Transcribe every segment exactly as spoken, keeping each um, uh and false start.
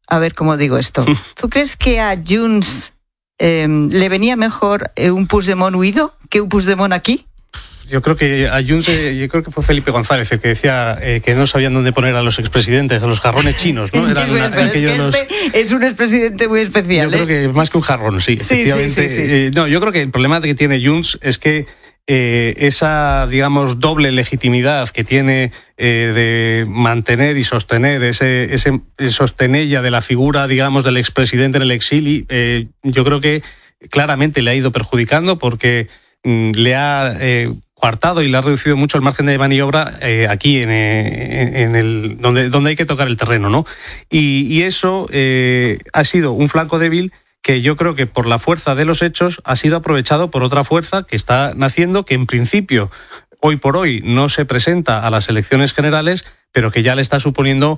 a ver cómo digo esto. ¿Tú crees que a Junts eh, le venía mejor un Puigdemont huido que un Puigdemont aquí? Yo creo que a Junts, yo creo que fue Felipe González el que decía eh, que no sabían dónde poner a los expresidentes, a los jarrones chinos, ¿no? Eran una, Pero es que los... este es un expresidente muy especial. Yo ¿eh? creo que más que un jarrón, sí, sí efectivamente. Sí, sí, sí. Eh, no, yo creo que el problema que tiene Junts es que eh, esa, digamos, doble legitimidad que tiene eh, de mantener y sostener ese, ese sostenella de la figura, digamos, del expresidente en el exilio, eh, yo creo que claramente le ha ido perjudicando porque mm, le ha eh, coartado y le ha reducido mucho el margen de maniobra eh, aquí en, eh, en el donde, donde hay que tocar el terreno, ¿no? Y, y eso eh, ha sido un flanco débil que yo creo que por la fuerza de los hechos ha sido aprovechado por otra fuerza que está naciendo, que en principio, hoy por hoy, no se presenta a las elecciones generales, pero que ya le está suponiendo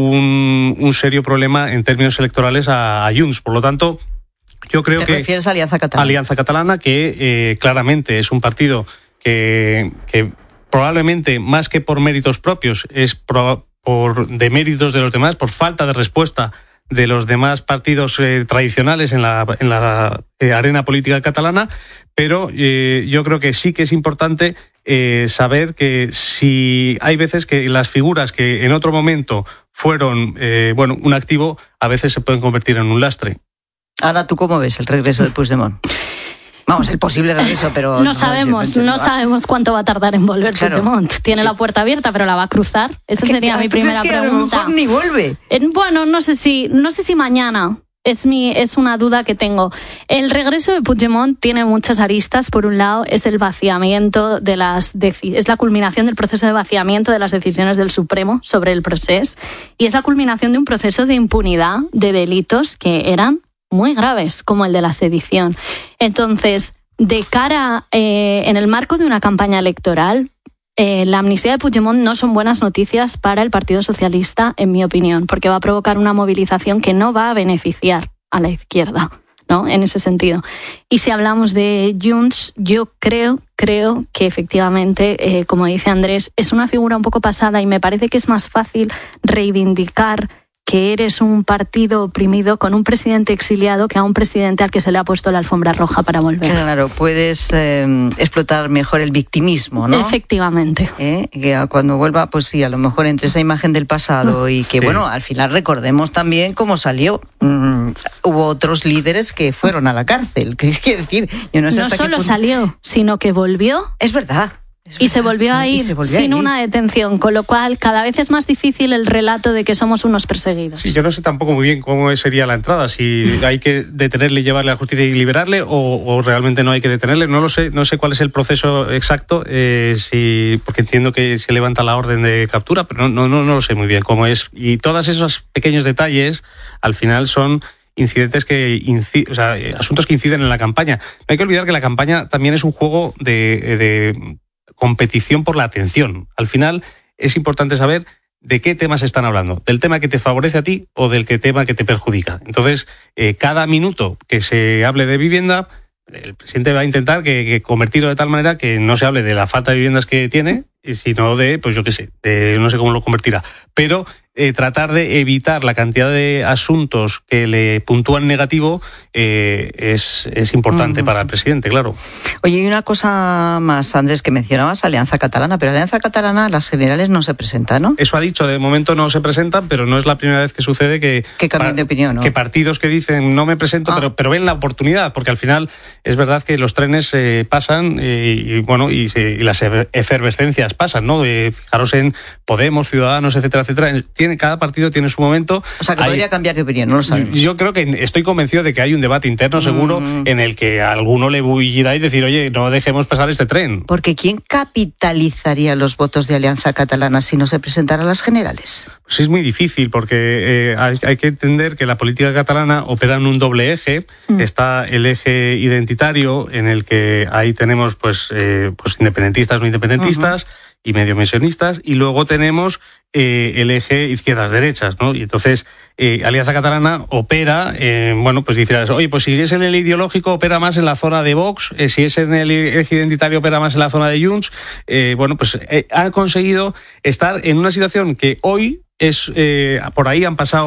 un, un serio problema en términos electorales a, a Junts. Por lo tanto, yo creo ¿Te que... ¿Te refieres a Alianza Catalana? Alianza Catalana, que eh, claramente es un partido que, que probablemente, más que por méritos propios, es por, por deméritos de los demás, por falta de respuesta de los demás partidos eh, tradicionales en la, en la eh, arena política catalana, pero eh, yo creo que sí que es importante eh, saber que si hay veces que las figuras que en otro momento fueron eh, bueno, un activo, a veces se pueden convertir en un lastre. Ana, ¿tú cómo ves el regreso de Puigdemont? Vamos, el posible regreso, pero... No, no sabemos, no sabemos cuánto va a tardar en volver claro. Puigdemont. Tiene la puerta abierta, pero la va a cruzar. Esa sería mi primera que pregunta. A lo mejor ni vuelve. Bueno, no sé si, no sé si mañana. Es, mi, es una duda que tengo. El regreso de Puigdemont tiene muchas aristas. Por un lado, es el vaciamiento de las... es la culminación del proceso de vaciamiento de las decisiones del Supremo sobre el procés. Y es la culminación de un proceso de impunidad de delitos que eran muy graves, como el de la sedición. Entonces, de cara, eh, en el marco de una campaña electoral, eh, la amnistía de Puigdemont no son buenas noticias para el Partido Socialista, en mi opinión, porque va a provocar una movilización que no va a beneficiar a la izquierda, ¿no? En ese sentido. Y si hablamos de Junts, yo creo, creo que efectivamente, eh, como dice Andrés, es una figura un poco pasada y me parece que es más fácil reivindicar que eres un partido oprimido con un presidente exiliado que a un presidente al que se le ha puesto la alfombra roja para volver. Claro, puedes eh, explotar mejor el victimismo, ¿no? Efectivamente. ¿Eh? Que cuando vuelva, pues sí, a lo mejor entre esa imagen del pasado y que, sí. bueno, al final recordemos también cómo salió. Mm, hubo otros líderes que fueron a la cárcel. ¿Qué quiere decir? Yo no sé no hasta solo qué punto... salió, sino que volvió. Es verdad. Y se volvió a ir se volvió sin a ir. una detención, con lo cual cada vez es más difícil el relato de que somos unos perseguidos. Sí, yo no sé tampoco muy bien cómo sería la entrada, si hay que detenerle, llevarle a la justicia y liberarle, o, o realmente no hay que detenerle. No lo sé, no sé cuál es el proceso exacto, eh, si, porque entiendo que se levanta la orden de captura, pero no, no, no lo sé muy bien cómo es. Y todos esos pequeños detalles, al final son incidentes que inciden, o sea, asuntos que inciden en la campaña. No hay que olvidar que la campaña también es un juego de, de competición por la atención. Al final es importante saber de qué temas están hablando, del tema que te favorece a ti o del que tema que te perjudica. Entonces, eh, cada minuto que se hable de vivienda, el presidente va a intentar que, que convertirlo de tal manera que no se hable de la falta de viviendas que tiene, sino de, pues yo qué sé, de, no sé cómo lo convertirá, pero eh, tratar de evitar la cantidad de asuntos que le puntúan negativo eh, es, es importante uh-huh. para el presidente, claro. Oye, y una cosa más, Andrés, que mencionabas, Alianza Catalana, pero Alianza Catalana, las generales no se presenta, ¿no? Eso ha dicho, de momento no se presentan, pero no es la primera vez que sucede que... Que cambien de opinión, ¿no? Que partidos que dicen, no me presento, ah. pero, pero ven la oportunidad, porque al final es verdad que los trenes eh, pasan eh, y, bueno, y, se, y las efervescencias pasan, ¿no? Eh, fijaros en Podemos, Ciudadanos, etcétera, etcétera. Tiene, cada partido tiene su momento. O sea, que hay, podría cambiar de opinión, no lo sabemos. Yo creo que estoy convencido de que hay un debate interno seguro mm. en el que a alguno le bullirá y decir, oye, no dejemos pasar este tren. Porque ¿quién capitalizaría los votos de Alianza Catalana si no se presentara a las generales? Pues es muy difícil, porque eh, hay, hay que entender que la política catalana opera en un doble eje. Mm. Está el eje identitario, en el que ahí tenemos pues, eh, pues independentistas, no independentistas, uh-huh. y medio pensionistas, y luego tenemos eh, el eje izquierdas-derechas, ¿no? Y entonces eh, Alianza Catalana opera, eh, bueno, pues dirás, oye, pues si es en el ideológico opera más en la zona de Vox, eh, si es en el eje identitario opera más en la zona de Junts, eh, bueno, pues eh, ha conseguido estar en una situación que hoy es, eh, por ahí han pasado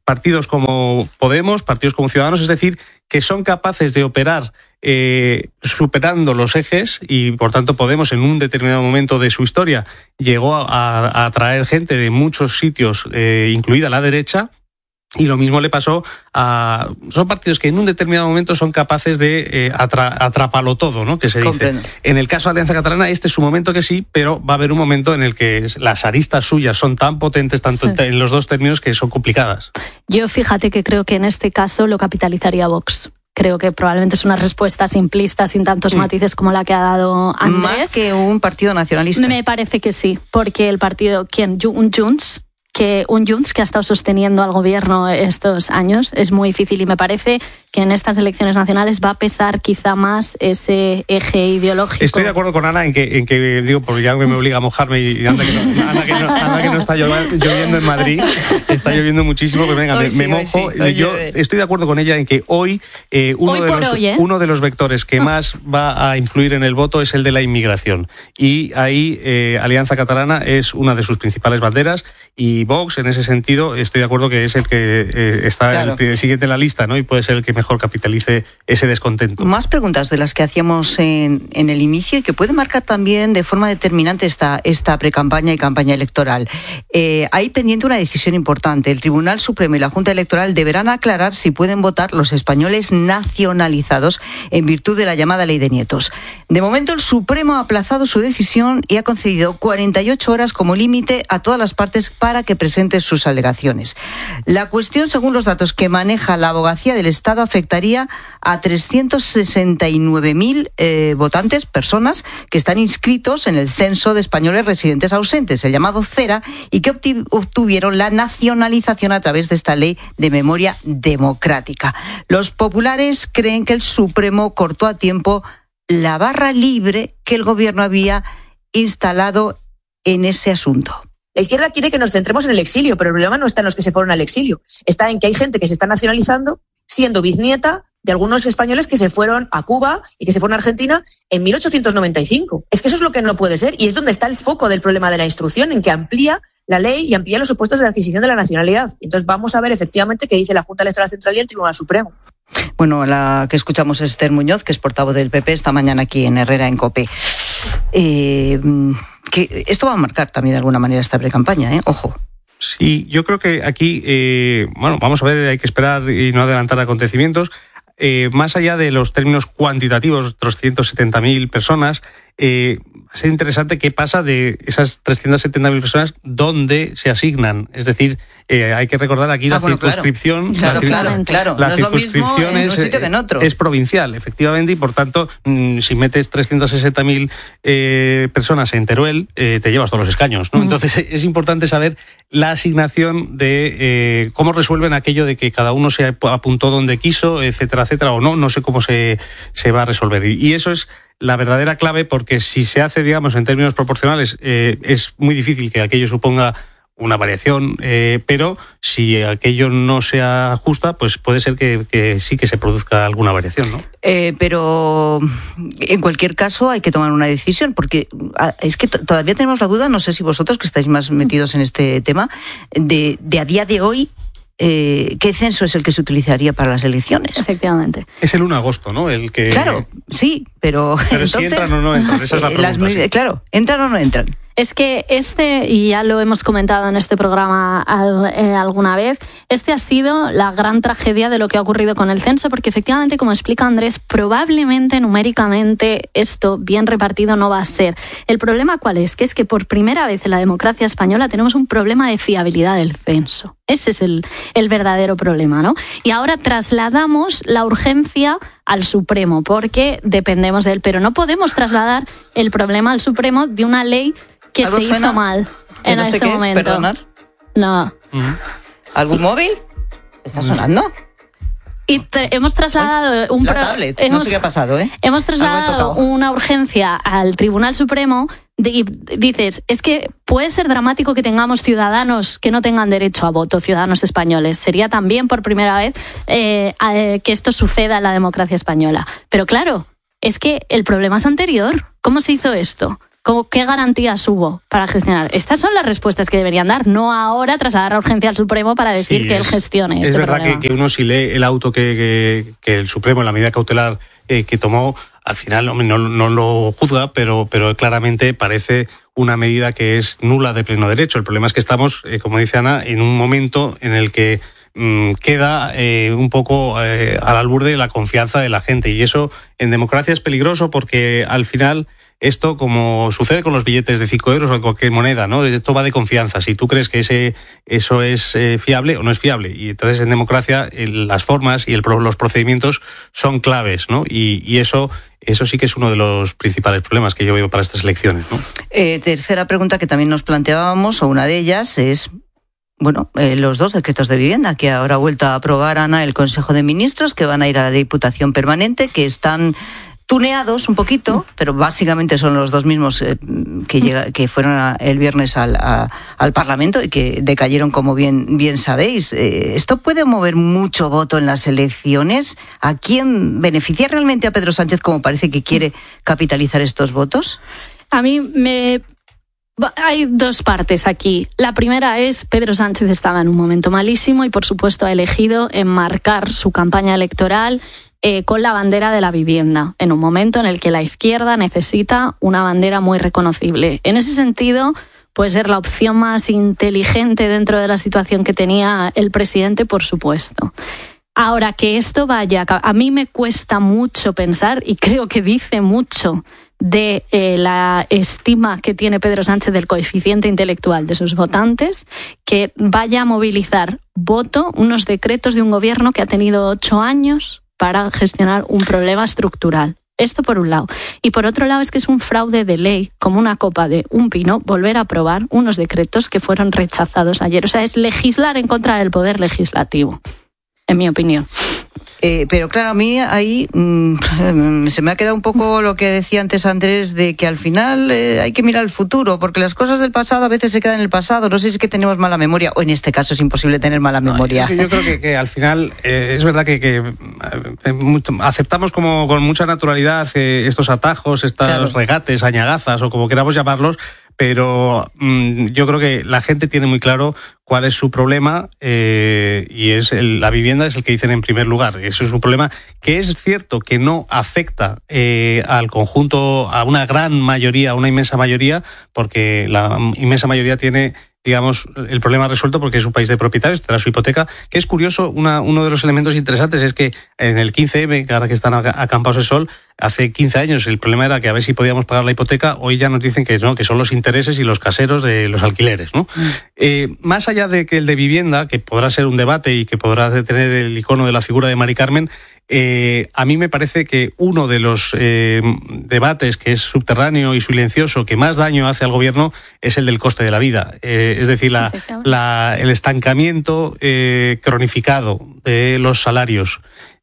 partidos como Podemos, partidos como Ciudadanos, es decir, que son capaces de operar eh, superando los ejes y, por tanto, Podemos en un determinado momento de su historia llegó a, a atraer gente de muchos sitios, eh, incluida la derecha. Y lo mismo le pasó a... Son partidos que en un determinado momento son capaces de eh, atra, atraparlo todo, ¿no? Que se dice. Comprendo. En el caso de Alianza Catalana, este es su momento que sí, pero va a haber un momento en el que las aristas suyas son tan potentes, tanto sí. en los dos términos, que son complicadas. Yo fíjate que creo que en este caso lo capitalizaría Vox. Creo que probablemente es una respuesta simplista, sin tantos mm. matices como la que ha dado Andrés. Más que un partido nacionalista. Me parece que sí, porque el partido, ¿quién? Un Junts... que un Junts que ha estado sosteniendo al gobierno estos años es muy difícil y me parece que en estas elecciones nacionales va a pesar quizá más ese eje ideológico. Estoy de acuerdo con Ana en que, en que digo, porque ya me obliga a mojarme y anda que no, anda que no, anda que no está lloviendo en Madrid, está lloviendo muchísimo, pues venga, me, sí, me mojo. Sí, yo estoy de acuerdo con ella en que hoy, eh, uno, hoy de los, hoy, ¿eh? uno de los vectores que más va a influir en el voto es el de la inmigración. Y ahí eh, Alianza Catalana es una de sus principales banderas y Vox, en ese sentido, estoy de acuerdo que es el que eh, está claro. el siguiente en la lista, ¿no? Y puede ser el que mejor capitalice ese descontento. Más preguntas de las que hacíamos en, en el inicio y que puede marcar también de forma determinante esta, esta precampaña y campaña electoral. Eh, hay pendiente una decisión importante. El Tribunal Supremo y la Junta Electoral deberán aclarar si pueden votar los españoles nacionalizados en virtud de la llamada Ley de Nietos. De momento, el Supremo ha aplazado su decisión y ha concedido cuarenta y ocho horas como límite a todas las partes para que presenten sus alegaciones. La cuestión, según los datos que maneja la Abogacía del Estado, afectaría a trescientos sesenta y nueve mil eh, votantes, personas que están inscritos en el Censo de Españoles Residentes Ausentes, el llamado CERA, y que obtuvieron la nacionalización a través de esta ley de memoria democrática. Los populares creen que el Supremo cortó a tiempo la barra libre que el gobierno había instalado en ese asunto. La izquierda quiere que nos centremos en el exilio, pero el problema no está en los que se fueron al exilio. Está en que hay gente que se está nacionalizando siendo bisnieta de algunos españoles que se fueron a Cuba y que se fueron a Argentina en mil ochocientos noventa y cinco. Es que eso es lo que no puede ser y es donde está el foco del problema de la instrucción, en que amplía la ley y amplía los supuestos de la adquisición de la nacionalidad. Entonces vamos a ver efectivamente qué dice la Junta Electoral Central y el Tribunal Supremo. Bueno, la que escuchamos es Esther Muñoz, que es portavoz del P P, esta mañana aquí en Herrera, en COPE. Eh, que esto va a marcar también de alguna manera esta precampaña, ¿eh? Ojo. Sí, yo creo que aquí, eh, bueno, vamos a ver, hay que esperar y no adelantar acontecimientos. Eh, más allá de los términos cuantitativos, trescientas setenta mil personas, eh, va a ser interesante qué pasa de esas trescientas setenta mil personas, dónde se asignan. Es decir, eh, hay que recordar aquí ah, la bueno, circunscripción. Claro, la, claro, claro. La no circunscripción es, es, en otro. es provincial, efectivamente, y por tanto, mmm, si metes trescientas sesenta mil eh, personas en Teruel, eh, te llevas todos los escaños, ¿no? Uh-huh. Entonces es importante saber la asignación de eh, cómo resuelven aquello de que cada uno se apuntó donde quiso, etcétera, etcétera, o no, no sé cómo se, se va a resolver. Y, y eso es la verdadera clave, porque si se hace, digamos, en términos proporcionales, eh, es muy difícil que aquello suponga una variación, eh, pero si aquello no se ajusta, pues puede ser que, que sí que se produzca alguna variación, ¿no? Eh, pero en cualquier caso hay que tomar una decisión, porque es que t- todavía tenemos la duda, no sé si vosotros que estáis más metidos en este tema, de, de a día de hoy, Eh, ¿qué censo es el que se utilizaría para las elecciones? Efectivamente. Es el uno de agosto, ¿no? El que... Claro, sí, pero, pero entonces... si entran o no entran, esa es la pregunta. Las, sí. Claro, ¿entran o no entran? Es que este, y ya lo hemos comentado en este programa al, eh, alguna vez, este ha sido la gran tragedia de lo que ha ocurrido con el censo, porque efectivamente, como explica Andrés, probablemente numéricamente esto bien repartido no va a ser. ¿El problema cuál es? Que es que por primera vez en la democracia española tenemos un problema de fiabilidad del censo. Ese es el, el verdadero problema, ¿no? Y ahora trasladamos la urgencia al Supremo, porque dependemos de él, pero no podemos trasladar el problema al Supremo de una ley que se suena? hizo mal en no ese sé qué momento. Es, perdonar. No. ¿Algún móvil? ¿Está sonando? Y te, hemos trasladado un la pro, tablet. Hemos, no sé qué ha pasado, ¿eh? Hemos trasladado una urgencia al Tribunal Supremo de, y dices, es que puede ser dramático que tengamos ciudadanos que no tengan derecho a voto, ciudadanos españoles. Sería también por primera vez eh, eh, que esto suceda en la democracia española. Pero claro, es que el problema es anterior. ¿Cómo se hizo esto? ¿Cómo, ¿Qué garantías hubo para gestionar? Estas son las respuestas que deberían dar, no ahora trasladar la urgencia al Supremo para decir sí, que es, él gestione este problema. Es verdad que, que uno si lee el auto que, que, que el Supremo, la medida cautelar eh, que tomó, al final no, no, no lo juzga, pero, pero claramente parece una medida que es nula de pleno derecho. El problema es que estamos, eh, como dice Ana, en un momento en el que mmm, queda eh, un poco eh, al alburde de la confianza de la gente. Y eso en democracia es peligroso porque al final esto, como sucede con los billetes de cinco euros o cualquier moneda, ¿no? Esto va de confianza. Si tú crees que ese eso es eh, fiable o no es fiable. Y entonces en democracia el, las formas y el, los procedimientos son claves, ¿no? Y, y eso eso sí que es uno de los principales problemas que yo veo para estas elecciones, ¿no? Eh, tercera pregunta que también nos planteábamos, o una de ellas, es bueno, eh, los dos decretos de vivienda que ahora ha vuelto a aprobar, Ana, el Consejo de Ministros, que van a ir a la Diputación Permanente, que están tuneados un poquito, pero básicamente son los dos mismos eh, que, llega, que fueron a, el viernes al, a, al Parlamento y que decayeron, como bien, bien sabéis. Eh, ¿Esto puede mover mucho voto en las elecciones? ¿A quién beneficia realmente a Pedro Sánchez, como parece que quiere capitalizar estos votos? A mí me... Hay dos partes aquí. La primera es, Pedro Sánchez estaba en un momento malísimo y por supuesto ha elegido enmarcar su campaña electoral eh, con la bandera de la vivienda, en un momento en el que la izquierda necesita una bandera muy reconocible. En ese sentido, puede ser la opción más inteligente dentro de la situación que tenía el presidente, por supuesto. Ahora, que esto vaya... A mí me cuesta mucho pensar, y creo que dice mucho de eh, la estima que tiene Pedro Sánchez del coeficiente intelectual de sus votantes, que vaya a movilizar voto, unos decretos de un gobierno que ha tenido ocho años para gestionar un problema estructural. Esto por un lado. Y por otro lado es que es un fraude de ley, como una copa de un pino, volver a aprobar unos decretos que fueron rechazados ayer. O sea, es legislar en contra del poder legislativo, en mi opinión. Eh, pero claro, a mí ahí mmm, se me ha quedado un poco lo que decía antes Andrés, de que al final eh, hay que mirar el futuro, porque las cosas del pasado a veces se quedan en el pasado. No sé si es que tenemos mala memoria, o en este caso es imposible tener mala memoria. No, yo, yo creo que, que al final eh, es verdad que, que eh, mucho, aceptamos como con mucha naturalidad eh, estos atajos, estos claro. regates, añagazas o como queramos llamarlos, pero mmm, yo creo que la gente tiene muy claro cuál es su problema eh, y es el, la vivienda es el que dicen en primer lugar. Eso es un problema que es cierto que no afecta eh, al conjunto, a una gran mayoría, a una inmensa mayoría, porque la inmensa mayoría tiene, digamos, el problema resuelto porque es un país de propietarios, tendrá su hipoteca. Que es curioso, una, uno de los elementos interesantes es que en el quince eme, que ahora que están acampados el sol, hace quince años el problema era que a ver si podíamos pagar la hipoteca. Hoy ya nos dicen que no, que son los intereses y los caseros de los alquileres, ¿no? Mm. Eh, más allá de que el de vivienda, que podrá ser un debate y que podrá tener el icono de la figura de Mari Carmen, Eh, a mí me parece que uno de los eh, debates que es subterráneo y silencioso que más daño hace al gobierno es el del coste de la vida. Eh, es decir, la, la, el estancamiento eh, cronificado de los salarios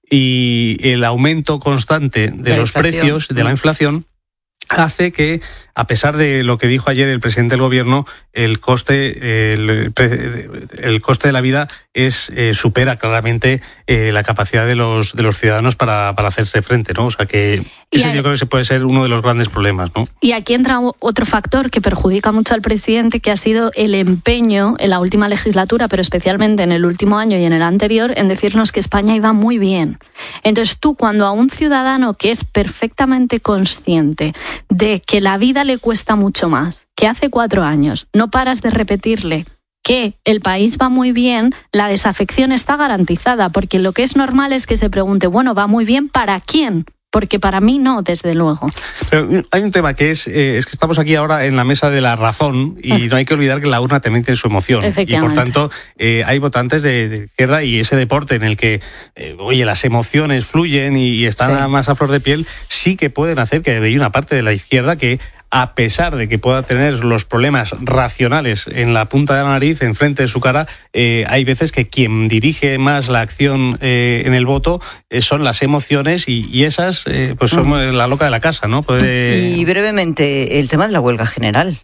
y el aumento constante de, de los inflación. precios, de la inflación, hace que, a pesar de lo que dijo ayer el presidente del gobierno, el coste el, el coste de la vida es eh, supera claramente eh, la capacidad de los de los ciudadanos para, para hacerse frente, ¿no? O sea que ese yo creo que se puede ser uno de los grandes problemas, ¿no? Y aquí entra otro factor que perjudica mucho al presidente, que ha sido el empeño en la última legislatura, pero especialmente en el último año y en el anterior, en decirnos que España iba muy bien. Entonces tú, cuando a un ciudadano que es perfectamente consciente de que la vida le cuesta mucho más que hace cuatro años, no paras de repetirle que el país va muy bien, la desafección está garantizada, porque lo que es normal es que se pregunte, bueno, ¿va muy bien para quién? Porque para mí no, desde luego. Pero hay un tema que es, eh, es que estamos aquí ahora en la mesa de la razón y no hay que olvidar que la urna también tiene su emoción. Y por tanto, eh, hay votantes de, de izquierda y ese deporte en el que, eh, oye, las emociones fluyen y, y están sí. más a flor de piel, sí que pueden hacer que hay una parte de la izquierda que, a pesar de que pueda tener los problemas racionales en la punta de la nariz, enfrente de su cara, eh, hay veces que quien dirige más la acción eh, en el voto eh, son las emociones y, y esas eh, pues son mm. la loca de la casa, ¿no? Puede... Y brevemente, el tema de la huelga general.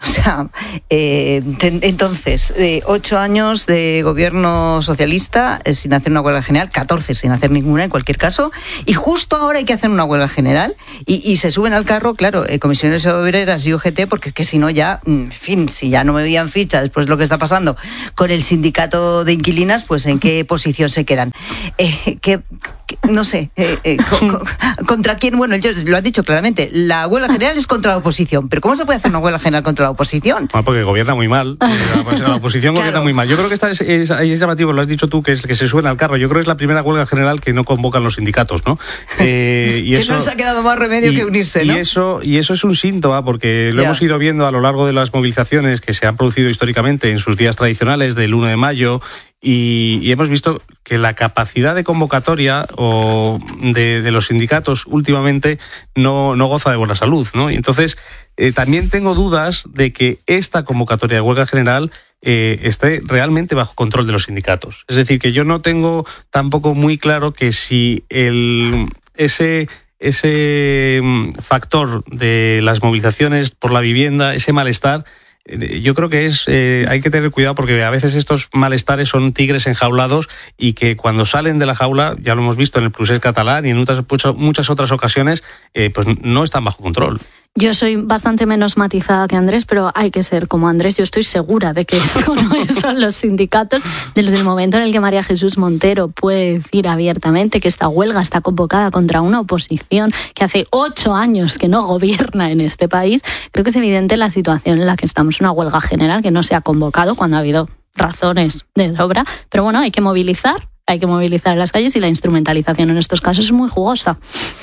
O sea, eh, ten, entonces, eh, ocho años de gobierno socialista eh, sin hacer una huelga general, catorce sin hacer ninguna en cualquier caso, y justo ahora hay que hacer una huelga general y, y se suben al carro, claro, eh, comisiones obreras y U G T, porque es que si no ya, en fin, si ya no me veían ficha después de lo que está pasando con el sindicato de inquilinas, pues en qué posición se quedan. Eh, que, que, no sé, eh, eh, co, co, ¿contra quién? Bueno, ellos lo han dicho claramente, la huelga general es contra la oposición, pero ¿cómo se puede hacer una huelga general contra la oposición? Bueno, porque gobierna muy mal, la oposición gobierna claro. muy mal. Yo creo que esta es, es, es llamativo, lo has dicho tú, que es que se suben al carro. Yo creo que es la primera huelga general que no convocan los sindicatos, ¿no? Eh, y que eso, no les ha quedado más remedio y, que unirse, ¿no? Y eso, y eso es un síntoma, porque lo ya. hemos ido viendo a lo largo de las movilizaciones que se han producido históricamente en sus días tradicionales del uno de mayo, y, y hemos visto que la capacidad de convocatoria o de, de los sindicatos últimamente no, no goza de buena salud, ¿no? Y entonces eh, también tengo dudas de que esta convocatoria de huelga general eh, esté realmente bajo control de los sindicatos. Es decir, que yo no tengo tampoco muy claro que si el ese ese factor de las movilizaciones por la vivienda, ese malestar, yo creo que es eh, hay que tener cuidado, porque a veces estos malestares son tigres enjaulados y que cuando salen de la jaula, ya lo hemos visto en el procés catalán y en otras, muchas otras ocasiones, eh, pues no están bajo control. Yo soy bastante menos matizada que Andrés, pero hay que ser como Andrés. Yo estoy segura de que esto no son los sindicatos. Desde el momento en el que María Jesús Montero puede decir abiertamente que esta huelga está convocada contra una oposición que hace ocho años que no gobierna en este país, creo que es evidente la situación en la que estamos. Una huelga general que no se ha convocado cuando ha habido razones de sobra, pero bueno, hay que movilizar, hay que movilizar en las calles, y la instrumentalización en estos casos es muy jugosa.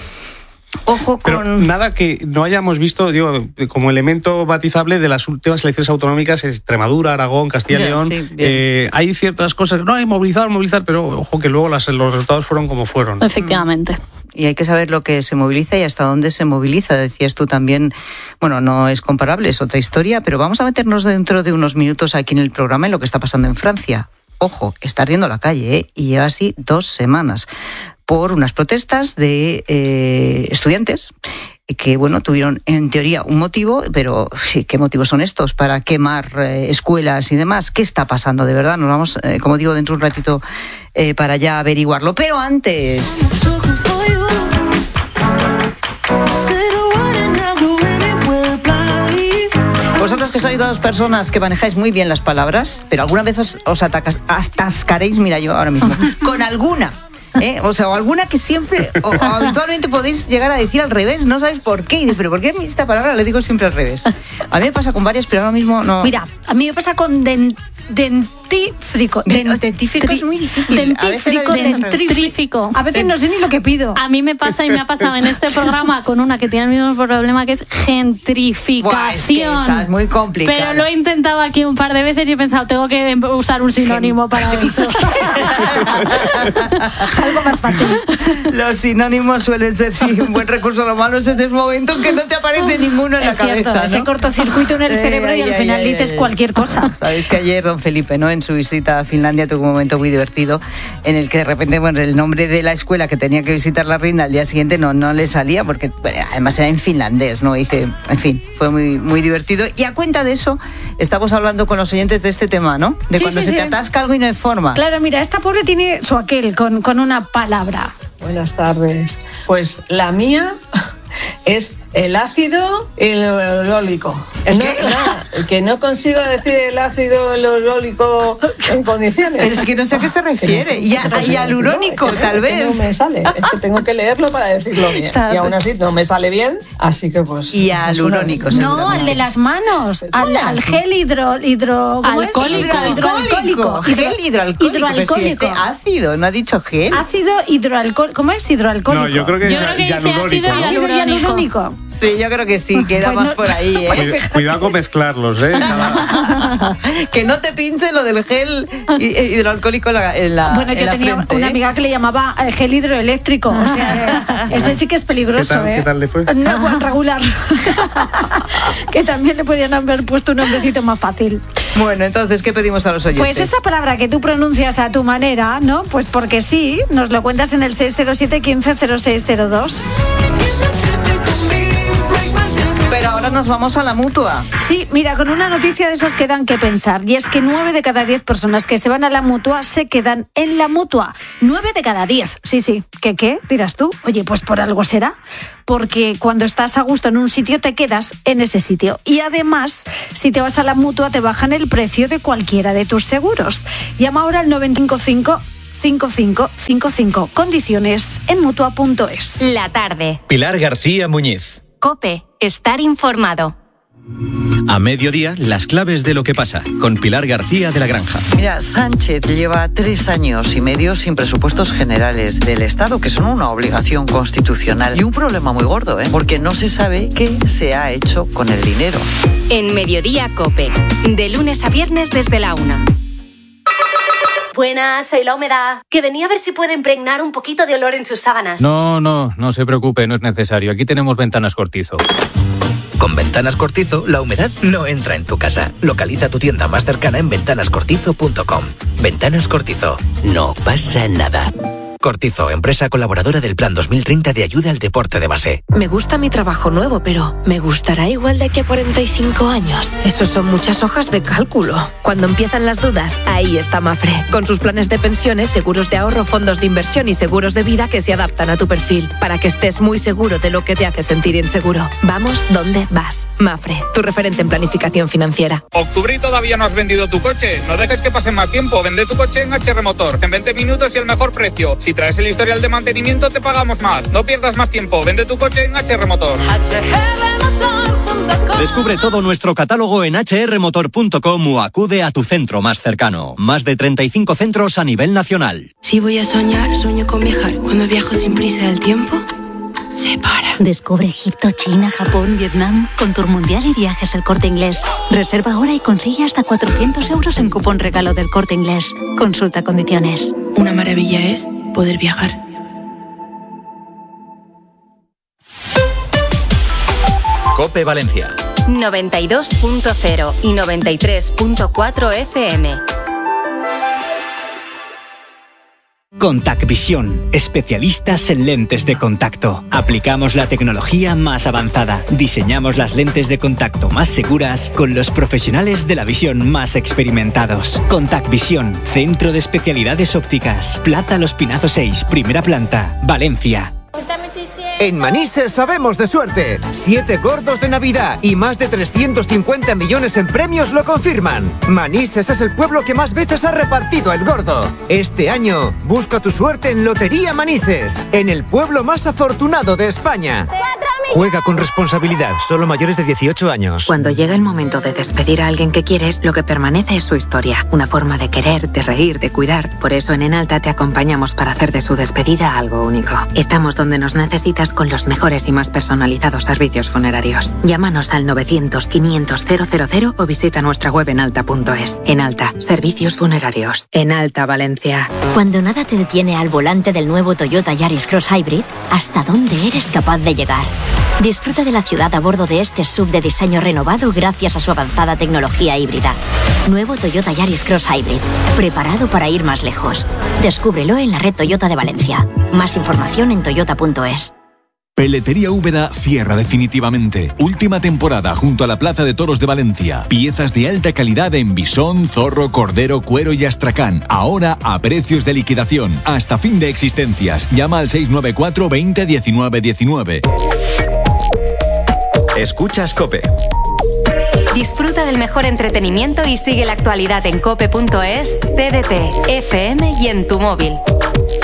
Ojo con... Pero nada que no hayamos visto, digo, como elemento batizable de las últimas elecciones autonómicas, Extremadura, Aragón, Castilla y León. Sí, eh, hay ciertas cosas, no hay movilizar, movilizar, pero ojo que luego las, los resultados fueron como fueron. Efectivamente. Y hay que saber lo que se moviliza y hasta dónde se moviliza. Decías tú también, bueno, no es comparable, es otra historia, pero vamos a meternos dentro de unos minutos aquí en el programa en lo que está pasando en Francia. Ojo, está ardiendo la calle, ¿eh? Y lleva así dos semanas por unas protestas de eh, estudiantes que, bueno, tuvieron en teoría un motivo, pero ¿qué motivos son estos para quemar eh, escuelas y demás? ¿Qué está pasando de verdad? Nos vamos, eh, como digo, dentro de un ratito eh, para ya averiguarlo. Pero antes... Vosotros que sois dos personas que manejáis muy bien las palabras, pero alguna vez os, os atacas, atascaréis, mira yo ahora mismo, con alguna... ¿Eh? O sea, o alguna que siempre o, o habitualmente podéis llegar a decir al revés, no sabéis por qué. Y dices, pero ¿por qué a mí esta palabra le digo siempre al revés? A mí me pasa con varias, pero ahora mismo no. Mira, a mí me pasa con den, dentífrico. Dent, dentífrico tri, es muy difícil. Dentífrico, dentrífico. A veces no sé ni lo que pido. A mí me pasa y me ha pasado en este programa con una que tiene el mismo problema, que es gentrificación. Buah, es que esa es muy complicada. Pero lo he intentado aquí un par de veces y he pensado, tengo que usar un sinónimo para esto. Algo más fácil. Los sinónimos suelen ser, sí, un buen recurso. Lo malo es en ese momento en que no te aparece ninguno en es la cierto, cabeza, ¿no? Ese cortocircuito en el eh, cerebro ay, y al ay, final ay, dices ay, cualquier cosa. Sabéis que ayer don Felipe, ¿no?, en su visita a Finlandia tuvo un momento muy divertido en el que de repente, bueno, el nombre de la escuela que tenía que visitar la reina al día siguiente no, no le salía, porque bueno, además era en finlandés, ¿no? Y dice, en fin, fue muy, muy divertido. Y a cuenta de eso, estamos hablando con los oyentes de este tema, ¿no? De sí, cuando sí, se sí. te atasca algo y no hay forma. Claro, mira, esta pobre tiene su aquel con, con una palabra. Buenas tardes. Pues la mía es el ácido hialurónico. No, no, que no consigo decir el ácido hialurónico en condiciones. Pero es que no sé a qué se refiere. Y hialurónico, no, tal vez. No me sale. Es que tengo que leerlo para decirlo bien. Está... Y aún así no me sale bien, así que pues... Hialurónico. No, al de las manos. Al, al gel hidro... hidro alcohólico. Hidroalcohólico. Gel hidroalcohólico. Hidroalcohólico. Si ácido, no ha dicho gel. Ácido hidroalcohólico. ¿Cómo es hidroalcohólico? No, yo creo que es hialurónico. Sí, yo creo que sí, queda pues más no, por ahí, ¿eh? Cuidado, cuidado con mezclarlos, ¿eh? Que no te pinche lo del gel hidroalcohólico en la, en la Bueno, yo en tenía frente, una ¿eh? amiga que le llamaba gel hidroeléctrico, o sea, ese sí que es peligroso, ¿Qué tal, ¿eh? ¿Qué tal le fue? No, regular. Que también le podían haber puesto un nombrecito más fácil. Bueno, entonces, ¿qué pedimos a los oyentes? Pues esa palabra que tú pronuncias a tu manera, ¿no? Pues porque sí, nos lo cuentas en el seis cero siete, quince, cero seis cero dos. Pero ahora nos vamos a la Mutua. Sí, mira, con una noticia de esas que dan que pensar. Y es que nueve de cada diez personas que se van a la Mutua se quedan en la Mutua. Nueve de cada diez. Sí, sí. ¿Qué qué? Dirás tú. Oye, pues por algo será. Porque cuando estás a gusto en un sitio te quedas en ese sitio. Y además, si te vas a la Mutua te bajan el precio de cualquiera de tus seguros. Llama ahora al nueve cinco cinco cinco cinco cinco cinco. Condiciones en mutua punto es. La tarde. Pilar García Muñiz. COPE. Estar informado. A mediodía, las claves de lo que pasa, con Pilar García de la Granja. Mira, Sánchez lleva tres años y medio sin presupuestos generales del Estado, que son una obligación constitucional y un problema muy gordo, ¿eh? Porque no se sabe qué se ha hecho con el dinero. En Mediodía COPE, de lunes a viernes desde la una. Buenas, soy La Humedad, que venía a ver si puede impregnar un poquito de olor en sus sábanas. No, no, no se preocupe, no es necesario. Aquí tenemos Ventanas Cortizo. Con Ventanas Cortizo, la humedad no entra en tu casa. Localiza tu tienda más cercana en ventanas cortizo punto com. Ventanas Cortizo. No pasa nada. Cortizo, empresa colaboradora del Plan dos mil treinta de ayuda al deporte de base. Me gusta mi trabajo nuevo, pero ¿me gustará igual de aquí a cuarenta y cinco años? Eso son muchas hojas de cálculo. Cuando empiezan las dudas, ahí está Mafre, con sus planes de pensiones, seguros de ahorro, fondos de inversión y seguros de vida que se adaptan a tu perfil, para que estés muy seguro de lo que te hace sentir inseguro. Vamos donde vas. Mafre, tu referente en planificación financiera. Octubre y todavía no has vendido tu coche. No dejes que pase más tiempo. Vende tu coche en H R Motor. En veinte minutos y el mejor precio. Si traes el historial de mantenimiento te pagamos más. No pierdas más tiempo. Vende tu coche en H R Motor. Descubre todo nuestro catálogo en hache erre motor punto com o acude a tu centro más cercano. Más de treinta y cinco centros a nivel nacional. Si voy a soñar, sueño con viajar. Cuando viajo sin prisa el tiempo se para. Descubre Egipto, China, Japón, Vietnam con Tour Mundial y Viajes El Corte Inglés. Reserva ahora y consigue hasta cuatrocientos euros en cupón regalo del Corte Inglés. Consulta condiciones. Una maravilla es poder viajar. COPE Valencia. noventa y dos punto cero y noventa y tres punto cuatro F M. Contact Visión, especialistas en lentes de contacto. Aplicamos la tecnología más avanzada. Diseñamos las lentes de contacto más seguras con los profesionales de la visión más experimentados. Contact Visión, Centro de Especialidades Ópticas. Plaza Los Pinazos seis, primera planta, Valencia. En Manises sabemos de suerte. Siete gordos de Navidad y más de trescientos cincuenta millones en premios lo confirman. Manises es el pueblo que más veces ha repartido el gordo. Este año, busca tu suerte en Lotería Manises, en el pueblo más afortunado de España. Juega con responsabilidad, solo mayores de dieciocho años. Cuando llega el momento de despedir a alguien que quieres, lo que permanece es su historia. Una forma de querer, de reír, de cuidar. Por eso en Enalta te acompañamos para hacer de su despedida algo único. Estamos donde nos necesitas con los mejores y más personalizados servicios funerarios. Llámanos al novecientos, quinientos, cero cero cero o visita nuestra web enalta punto es. Enalta, servicios funerarios. Enalta, Valencia. Cuando nada te detiene al volante del nuevo Toyota Yaris Cross Hybrid, ¿hasta dónde eres capaz de llegar? Disfruta de la ciudad a bordo de este S U V de diseño renovado gracias a su avanzada tecnología híbrida. Nuevo Toyota Yaris Cross Hybrid, preparado para ir más lejos. Descúbrelo en la red Toyota de Valencia. Más información en toyota punto es. Peletería Úbeda cierra definitivamente. Última temporada junto a la Plaza de Toros de Valencia. Piezas de alta calidad en bisón, zorro, cordero, cuero y astracán. Ahora a precios de liquidación. Hasta fin de existencias. Llama al seis nueve cuatro, veinte, diecinueve diecinueve. Escuchas COPE. Disfruta del mejor entretenimiento y sigue la actualidad en cope punto es, T D T, F M y en tu móvil.